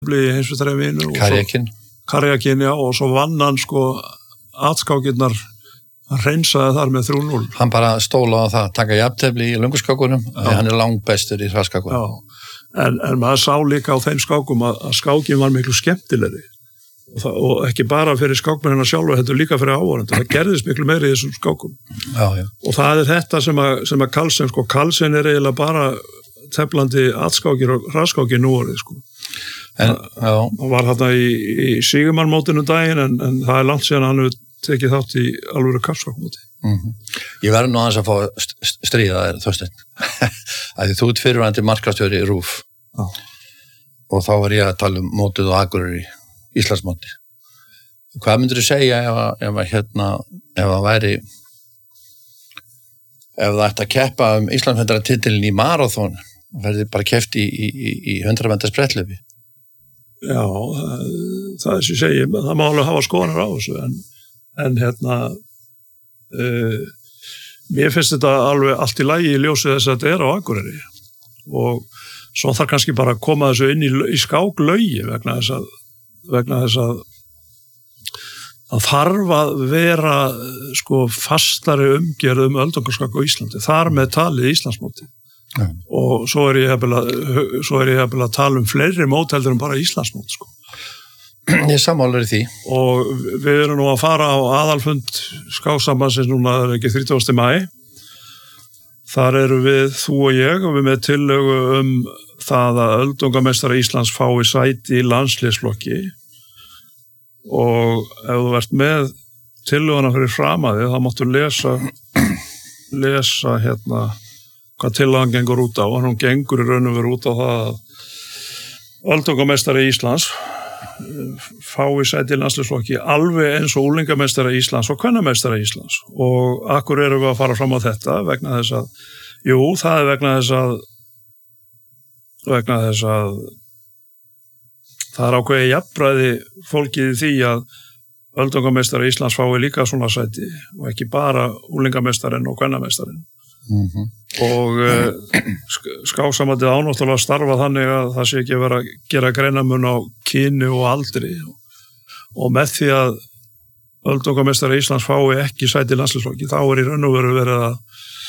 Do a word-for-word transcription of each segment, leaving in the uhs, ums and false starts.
í heimsmeistarafinu Karjakin Karjakin, já, og svo vann hann sko atskákirnar, hann hreinsaði þar með þrjú núll. Hann bara stóla á það, taka jafntefli í lönguskákunum, því hann er langbestur í hraðskákunum. Já, en, en maður sá líka á þeim skákum að, að skákin var miklu skemmtilegri. Og, það, og ekki bara fyrir skákmennina sjálfa, þetta líka fyrir áhorfendur. Það gerðist miklu meiri í þessum skákum. Já, já. Og það er þetta sem að, sem að Carlsen, sko, Carlsen er eiginlega bara teflandi atskákir og hraðskákir nú orðið, sko. En, já. Það var þarna í, í Sigurmann-mótinu daginn, en, en það er langt síðan hann hefur tekið þátt í alvöru kappskákmóti. Mm-hmm. Ég verður nú aðeins að fá st stríða þér, Þorsteinn. Því þú ert fyrirvændi markastjóri í RÚV. Já. Og þá var ég að tala um mótið og Akureyri í Íslandsmóti. Hvað myndir þú segja ef að, ef að hérna, ef að væri, ef það ætti að keppa um Íslandsmeistaratitilinn í maraþon, verði bara keppt í, í, í hundrað metra sprettlaupi? Já, það, það er sem ég segi, það má alveg hafa skoðanir á þessu, en, en hérna, uh, mér finnst þetta alveg allt í lagi í ljósi þess að þetta er á Akureyri, og svo þarf kannski bara að koma þessu inn í, í skáklaugi vegna þess að vegna þess að það þarf að vera sko fastari umgerð um öldungarskák á Íslandi, þar með talið Íslandsmóti. Ja. Og svo er ég hefðið svo er ég hefðið að tala um fleiri mót heldur en bara Íslandsmót, sko. Ég sammálar í því. Og við erum nú að fara á aðalfund skáksambandsins núna, það er ekki þrítugasta maí. Þar eru við, þú og ég, og við með tillögu um það að öldungameistari Íslands fái sæti í landsliðsflokki, og ef þú ert með tillöguna fyrir framaði, þá máttu lesa lesa hérna hvað tillagan gengur út á, og hún gengur í raun og veru út á það að öldungameistari Íslands fái sæti í landsliðsflokki alveg eins og unglingameistari Íslands og kvennameistari Íslands. Og akkur erum við að fara fram á þetta vegna þess að, jú, það er vegna þess að vegna þess að það er ákveðið jafnræði fólkið í því að öldungameistari Íslands fái líka svona sæti og ekki bara unglingameistarinn og kvennameistarinn. Mm-hmm. Og uh, skáksamandið ánáttúrulega að starfa þannig að það sé ekki að vera að gera greinamun á kyni og aldri, og með því að öldungameistari Íslands fái ekki sæti í landsliðsflokki, þá er í raun og veru verið að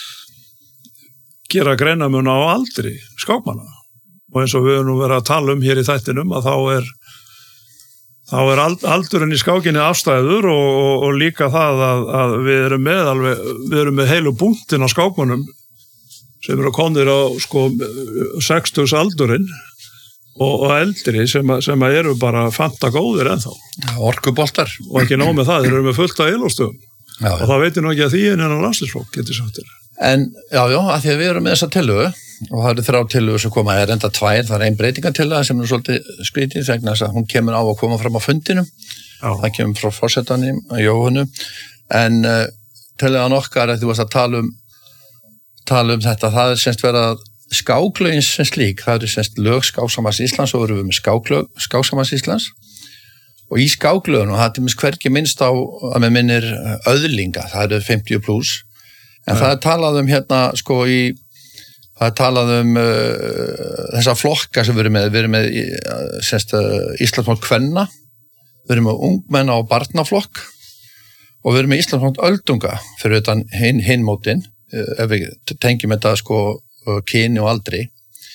gera greinamun á aldri skákmanna. Og eins og við erum nú verið að tala um hér í þættinum að þá er, þá er aldurinn í skákinni afstæður, og, og, og líka það að, að við erum með alveg, við erum með heilu punktin á skákmönnum sem eru komnir á sko sextugs aldurinn og, og eldri sem, sem eru bara fanta góðir ennþá. Orkuboltar. Og ekki nóg með það, þeir eru með fullt af elostugum. Og það veitir nú ekki að því en en á landsliðsflokk, getur sagt þér. En já, já, að því að við erum með þessa tillögu, og það eru þrjá tillögur sem koma, það er enda tvær, það er ein breytingartillaga sem er svolítið skrítið, vegna þess að hún kemur á að koma fram á fundinum, já. Það kemur frá forsetanum, Jóhannu, en uh, tillagan okkar að þú varst að tala um, tala um þetta, það er semst verið að skáklögin sem slík, það eru semst lög Skáksambands Íslands, og erum við með skáklög Skáksambands Íslands, og í skáklögun, og það er til minnst hvergi minnst á að með minnir öðlinga, það eru fimmtíu pluss, en ja. Það er talað um hérna, sko, í það er talað um uh, þessa flokka sem við erum með, við erum með uh, semst uh, Íslandsmót kvenna, við erum með ungmenna og barnaflokk, og við erum með Íslandsmót öldunga fyrir utan hinn hin mótin, uh, ef við tengjum þetta sko uh, kyni og aldri,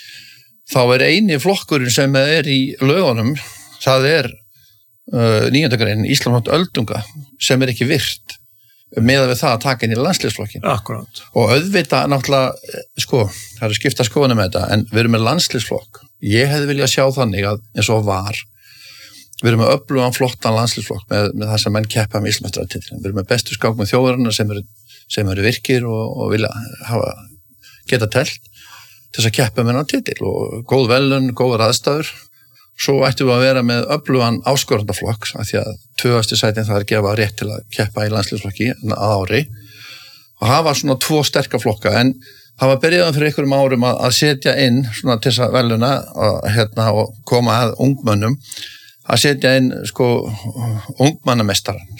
þá er eini flokkurinn sem er í lögunum, það er uh, níunda grein Íslandsmót öldunga sem er ekki virt með við það að taka inn í landsliðsflokkin. Akkurát. Og auðvitað náttúrulega, sko, það eru skipta skoðanir með þetta, en við erum með landsliðsflokk. Ég hefði viljað sjá þannig að, eins og var, við erum með öflugan flottan landsliðsflokk með, með það sem menn keppa með Íslandsmeistaratitilinn. Við erum með bestu skákmenn þjóðarinnar sem eru, sem eru virkir og, og vilja hafa, geta telt til þess að keppa með hennar titil, og góð velun, góðar aðstæður. Svo ættum við að vera með öflugan áskorandaflokk, af því að tvöfasti sætin það er gefa rétt til að keppa í landsliðsflokki að ári, og hafa svona tvo sterka flokka, en það var byrjaðan fyrir einhverjum árum að, að setja inn svona til þess að veluna að, hérna, og koma að ungmönnum, að setja inn sko ungmannamestaran,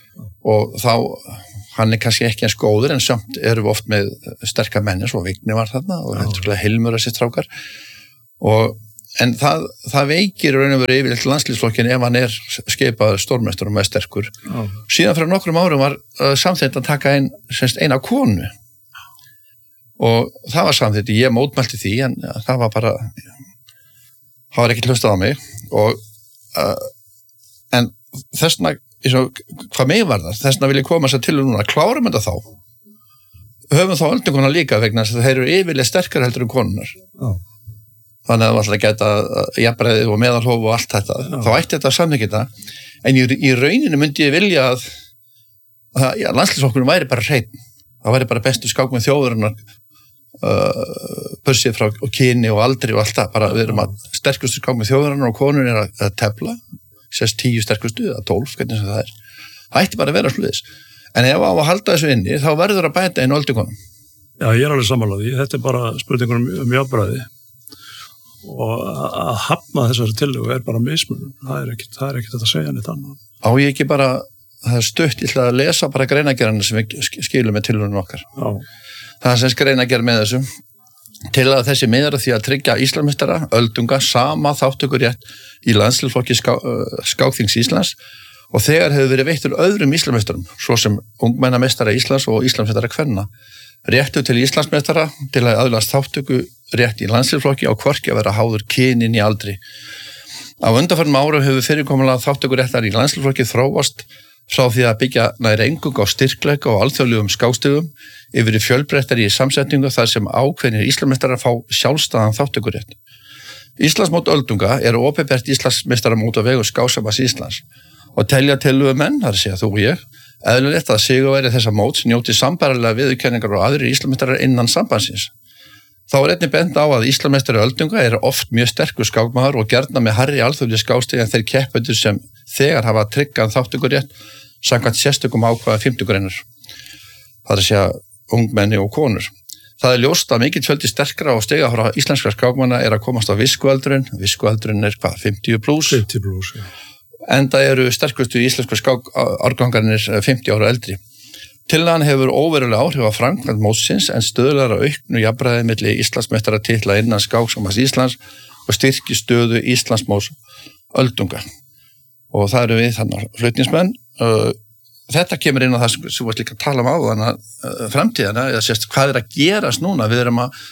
og þá hann er kannski ekki eins góður, en samt erum við oft með sterka menni, svo Vigni var þarna og þetta er Hilmur að sitt strákar, og en það, það veikir raun og veru yfirleitt landslýsflokkin ef hann er skipaður stórmestur og með sterkur. Já. Síðan fyrir nokkrum árum var uh, samþykkt að taka ein, semst, eina konu og það var samþykkt, ég mótmælti því en það var bara það var ekki hlustað á mig og uh, en þessna, hvað mig var það, þessna vil ég koma sér til núna, klárum þetta þá höfum þá öldunguna líka vegna þess að þeir eru yfirlega sterkar heldur um konunar. Já. Þannig að það var alltaf að geta jafnræði og meðalhóf og allt þetta. Já. Þá ætti þetta að samþykkja þetta. En í, í rauninu myndi ég vilja að, að ja, landslýsflokkurinn væri bara hreinn. Það væri bara bestu skákmenn þjóðurinnar uh, bursið frá og kyni og aldri og allt það. Bara við erum að sterkustu skákmenn þjóðurinnar og konur er að, að tefla. Sérst tíu sterkustu eða tólf, hvernig sem það er. Það ætti bara að vera sluðis. En ef á að halda þessu inni, þá verður að bæta einu öldungunum. Já, ég er alveg sammála því. Þetta er bara spurningur um, um jafnræði. Og að hafna þessari tillögu er bara mismunum. Það er ekkert, það er ekkert að segja neitt annað. Á ég ekki bara, það er stutt, ég ætla að lesa bara greinagerðina sem við skilum með tillögunum okkar. Já. Það er sem greinagerð með þessu. Til að þessi miðar því að tryggja Íslandsmeistara, öldunga, sama þáttökurétt í landslýsflokki ská, Skákþings Íslands og þegar hefur verið veittur öðrum Íslandsmeistarum, svo sem ungmennameistara Íslands og Íslandsmeistara kvenna, réttu til Íslandsmeistara til að aðlast þáttöku rétt í landslýsflokki á hvorki að vera háður kynin í aldri. Á undanfarnum árum hefur fyrirkomulega þáttökuréttar í landslýsflokki þróast frá því að byggja nær engung á styrkleika og alþjóðlegum skákstigum yfir í fjölbreyttari í samsetningu þar sem ákveðnir Íslandsmeistarar fá sjálfstæðan þáttökurétt. Íslandsmót öldunga eru opinbert Íslandsmeistaramót á vegum Skáksambands Íslands og telja tillögumenn, það er að segja þú og ég, eðlilegt að sigurvegari þessa móts njóti sambærilega viðurkenningar og aðrir Íslandsmeistarar innan sambandsins. Þá er einnig bent á að Íslandsmeistari öldunga er oft mjög sterkur skákmaður og gjarna með hærri alþjóðleg skákstig en þeir keppendur sem þegar hafa tryggan þáttökurétt samkvæmt sérstökum ákvæða fimmtu greinar. Það er að segja ungmenni og konur. Það er ljóst að mikill fjöldi sterkra og stiga frá íslenskra skákmanna er að komast á viskualdurinn. Viskualdurinn er hvað, fimmtíu pluss? fimmtíu pluss, já. Enda eru sterkustu íslensku skák-árgangarnir fimmtíu ára eldri. Tillagan hefur óverulega áhrif á framkvæmd mótsins en stöðlar að auknu jafnræði milli Íslandsmeistaratitla innan Skáksambands Íslands og styrki stöðu Íslandsmóts öldunga. Og það eru við þannig flutningsmenn. Þetta kemur inn á það sem við varst líka að tala um á þannig framtíðana, eða sérst hvað er að gerast núna. Við erum að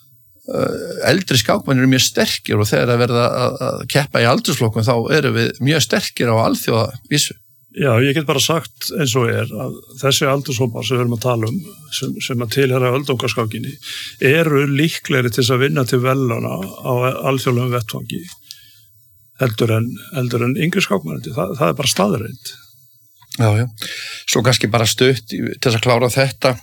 eldri skákmenn eru mjög sterkir og þegar að verða að keppa í aldursflokkum þá eru við mjög sterkir á alþjóðavísu. Já, ég get bara sagt eins og er að þessi aldurshópar sem við erum að tala um, sem, sem að tilhera öldungaskákinni, eru líklegri til að vinna til veluna á alþjóðlegum vettvangi heldur en, heldur en yngri skákmennandi. Það, það er bara staðreind. Já, já. Svo kannski bara stutt til þess að klára þetta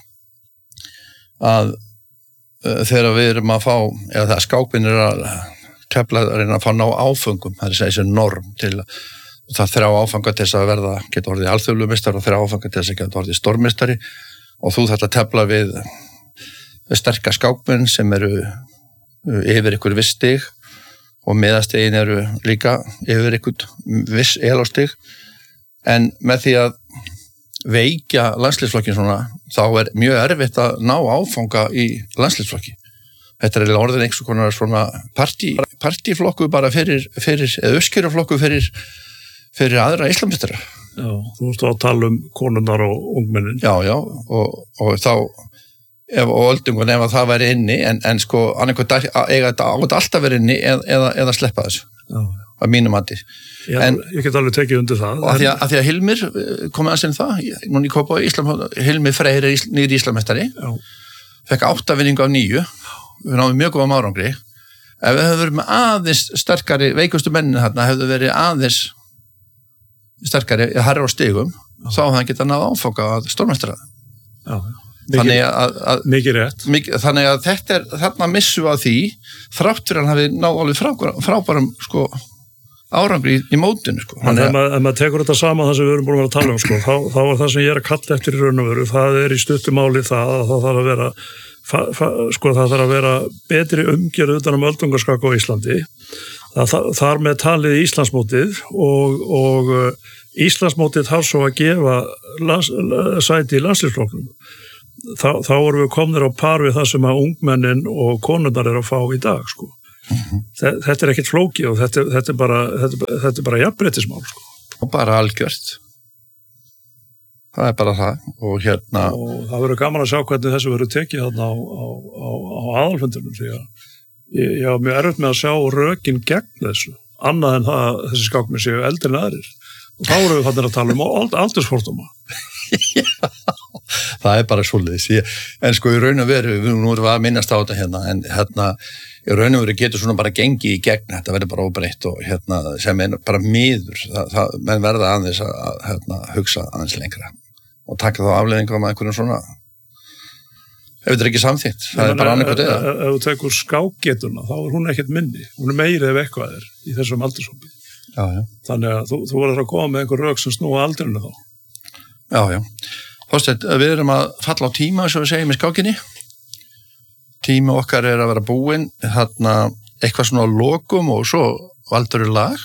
að uh, þegar við erum að fá, eða það skákmennir er að tefla að reyna að fá ná áfengum, það er að segja þessi norm til að það þrjá áfanga til þess að verða geta orðið alþjóðlumistari og þrjá áfanga til þess að geta orðið stórmistari og þú þarft að tefla við sterka skákmenn sem eru yfir ykkur viss stig og meðastigin eru líka yfir ykkur viss elástig en með því að veikja landslýsflokkin svona þá er mjög erfitt að ná áfanga í landslýsflokki. Þetta er orðin einhvers konar svona partí, partíflokku bara fyrir, fyrir eða uppskýruflokku fyrir fyrir aðra Íslandsmeistara. Já, þú veist að tala um konurnar og ungmennin. Já, já, og, og þá ef, og öldungun ef að það væri inni en, en sko, annarkvæmt eiga þetta átt alltaf verið inni eða, eða, eða sleppa þessu. Já, já. Að mínum mati. Já, en, ég get alveg tekið undir það. Og að því að, að, því að Hilmir, komið að sinna það, núna í Kópavogi, Íslam, Hilmir Freyr er nýri Íslandsmeistari, fekk áttavinningu af níu, við náðum mjög góðum árangri. Ef við hefðum verið með aðeins sterkari, veikustu mennin þarna, hefðu verið aðeins sterkari, herra á stigum, já. Þá hann geta náð áfanga að stórmeistara. Já, þannig að, að mikið rétt. Mikið, þannig að þetta er, þarna missu að því, þráttur hann hafi náð alveg frábærum, frábærum sko, árangri í, í mótinu. Sko. Þannig að ef maður, maður tekur þetta saman það sem við erum búin að vera að tala um, sko, þá, þá er það sem ég er að kalla eftir í raun og veru, það er í stuttumáli það að það þarf að vera, fa, fa, sko, það þarf að vera betri umgjörð utan um öldungaskák á Íslandi. Það, þar með talið Íslandsmótið og, og Íslandsmótið þarf svo að gefa lands, sæti í landslýsflokknum. Þá, þá erum við komnir á par við það sem að ungmennin og konurnar eru að fá í dag. Sko. Mm-hmm. Þetta er ekkert flóki og þetta, þetta er bara, þetta, þetta er bara jafnréttismál, sko. Og bara algjört. Það er bara það. Og hérna... Og það verður gaman að sjá hvernig þessu verður tekið þarna á, á, á, á aðalfundunum, því að ég, ég var mjög erfitt með að sjá rökin gegn þessu, annað en það að þessi skákmenn séu eldri en aðrir. Og þá erum við fannir að tala um aldursfordóma. Já, það er bara svoleiðis. En sko í raun og veru, nú erum við að minnast á þetta hérna, en hérna, í raun og veru getur svona bara gengið í gegn, þetta verður bara óbreytt og hérna, sem er bara miður, það, það, menn verða aðeins að, að hérna, hugsa aðeins lengra og taka þá afleiðingar með einhverjum svona, ef þetta er ekki samþykkt, það er bara annað eða. Ef þú tekur skákgetuna, þá er hún ekkert minni, hún er meiri ef eitthvað er í þessum aldurshópi. Já, já. Þannig að þú, þú verður að koma með einhver rök sem snúa aldrinu þá. Já, já. Þorsteinn, við erum að falla á tíma, svo við segjum í skákinni. Tími okkar er að vera búinn, þarna eitthvað svona lokum og svo valdur lag.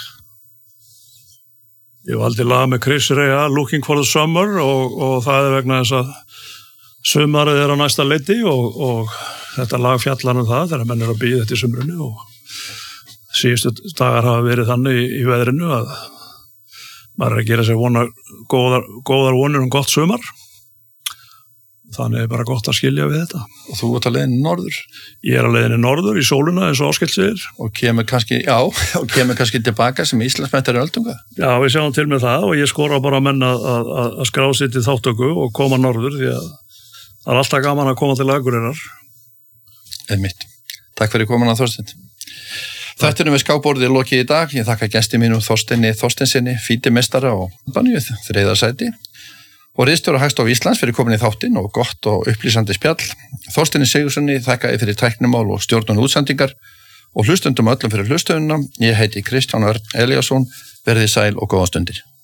Ég valdi lag með Chris Rea, Looking for the Summer og, og það er vegna þess að sumarið er á næsta leiti og, og þetta lag fjallar um það þegar menn er að bíða þetta í sumrinu og síðustu dagar hafa verið þannig í, í veðrinu að maður er að gera sér vona, góðar, góðar vonir um gott sumar. Þannig er bara gott að skilja við þetta. Og þú ert að leiðinni norður? Ég er að leiðinni norður í sóluna eins og Áskell segir. Og kemur kannski, já, og kemur kannski tilbaka sem Íslandsmeistari öldunga? Já, við sjáum til með það og ég skora bara að menna að, að, að skrá sitt í þáttöku og koma norður því að það er alltaf gaman að koma til Akureyrar. Einmitt. Takk fyrir komuna, Þorsteinn. Þættinum við skákborðið er lokið í dag. Ég þakka gesti mínum Þorsteini Þorsteinssyni, fítimeistara og Daníu þriðasæti og ritstjóra Hagstofu Íslands fyrir komin í þáttinn og gott og upplýsandi spjall. Þorsteini Sigurðsssyni þakkaði fyrir tæknimál og stjórnun útsendingar og hlustundum öllum fyrir hlustununa. Ég heiti Kristján Örn Elíasson. Verðið sæl og góða stundir.